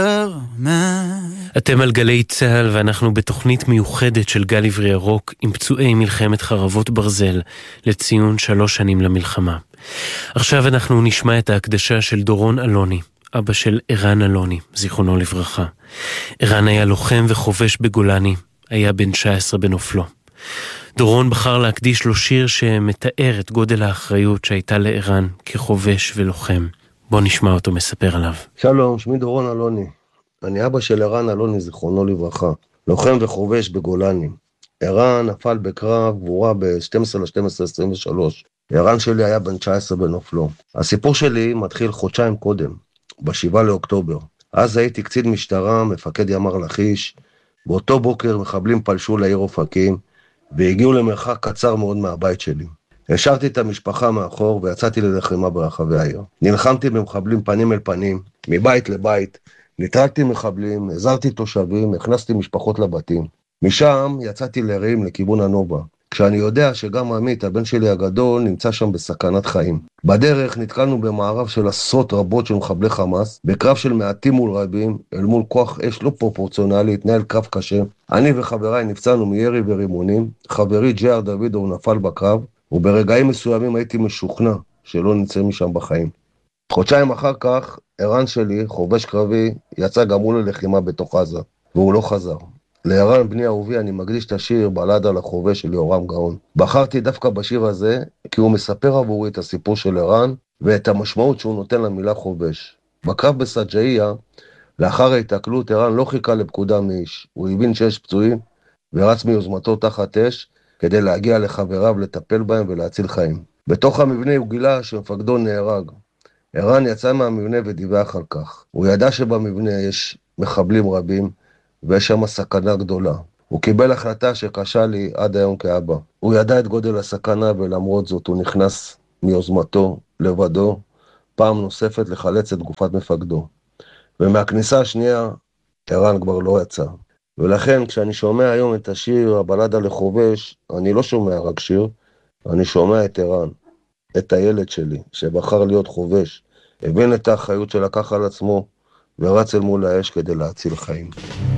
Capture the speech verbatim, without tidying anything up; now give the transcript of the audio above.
אתם על גלי צהל ואנחנו בתוכנית מיוחדת של גל עברי ירוק עם פצועי מלחמת חרבות ברזל לציון שלוש שנים למלחמה. עכשיו אנחנו נשמע את ההקדשה של דורון אלוני, אבא של ערן אלוני, זיכרונו לברכה. ערן היה לוחם וחובש בגולני, היה בן תשע עשרה בנופלו. דורון בחר להקדיש לו שיר שמתאר את גודל האחריות שהייתה לערן כחובש ולוחם. בוא נשמע אותו מספר עליו. שלום, שמי דורון אלוני. אני אבא של ערן אלוני, זיכרונו לברכה. לוחם וחובש בגולני. ערן נפל בקרב גבורה ב-שתים עשרה לשתים עשרה עשרים ושלוש. ערן שלי היה בן תשע עשרה בנופלו. הסיפור שלי מתחיל חודשיים קודם, בשבעה לאוקטובר. אז הייתי קצין משטרה, מפקד ימ"ר לכיש. באותו בוקר מחבלים פלשו לעיר אופקים, והגיעו למרחק קצר מאוד מהבית שלי. השארתי את המשפחה מאחור ויצאתי ללחימה ברחבי העיר. נלחמתי במחבלים פנים אל פנים, מבית לבית, ניטרלתי מחבלים, עזרתי תושבים, הכנסתי משפחות לבתים. משם יצאתי לרעים לכיוון הנובה, כשאני יודע שגם עמית, הבן שלי הגדול, נמצא שם בסכנת חיים. בדרך נתקלנו במערב של עשרות רבות של מחבלי חמאס, בקרב של מעטים מול רבים, אל מול כוח אש לא פרופורציונלי, התנהל קרב קשה. אני וחבריי נפצענו מירי ורימונים, חברי ג'י אר דוד הוא נפל בקרב, וברגעים מסוימים הייתי משוכנע שלא נצא משם בחיים. חודשיים אחר כך, ערן שלי, חובש קרבי, יצא גם הוא ללחימה בתוך עזה, והוא לא חזר. לערן בני אהובי אני מקדיש את השיר בלד על החובש של יורם גאון. בחרתי דווקא בשיר הזה, כי הוא מספר עבורי את הסיפור של ערן, ואת המשמעות שהוא נותן למילה חובש. בקרב בסג'איה, לאחר ההתקלות, ערן לא חיכה לפקודה מאיש. הוא הבין שיש פצועים, ורץ מיוזמתו תחת אש, כדי להגיע לחבריו, לטפל בהם ולהציל חיים. בתוך המבנה הוא גילה שמפקדו נהרג. ערן יצא מהמבנה ודיווח על כך. הוא ידע שבמבנה יש מחבלים רבים, ויש שם סכנה גדולה. הוא קיבל החלטה שקשה לי עד היום כאבא. הוא ידע את גודל הסכנה, ולמרות זאת הוא נכנס מיוזמתו, לבדו, פעם נוספת לחלץ את גופת מפקדו. ומהכניסה השנייה, ערן כבר לא יצא. ולכן כשאני שומע היום את השיר הבלדה לחובש, אני לא שומע רק שיר, אני שומע את ערן, את הילד שלי, שבחר להיות חובש, הבין את האחריות שלקח על עצמו, ורץ אל מול האש כדי להציל חיים.